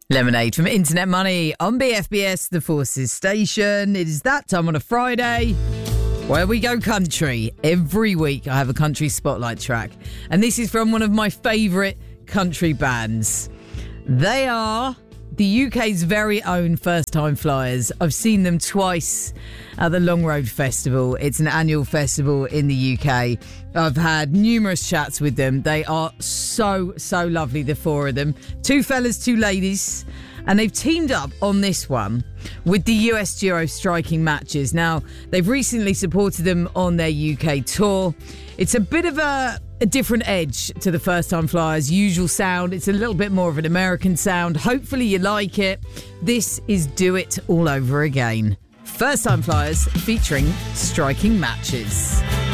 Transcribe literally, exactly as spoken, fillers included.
Lemonade from Internet Money on B F B S, the Forces station. It is that time on a Friday where we go country. Every week I have a country spotlight track, and this is from one of my favourite country bands. They are the U K's very own First Time Flyers. I've seen them twice at the Long Road Festival. It's an annual festival in the U K. I've had numerous chats with them. They are so, so lovely, the four of them. Two fellas, two ladies. And they've teamed up on this one with the U S duo Striking Matches. Now, they've recently supported them on their U K tour. It's a bit of a, a different edge to the First Time Flyers' usual sound. It's a little bit more of an American sound. Hopefully you like it. This is Do It All Over Again. First Time Flyers featuring Striking Matches.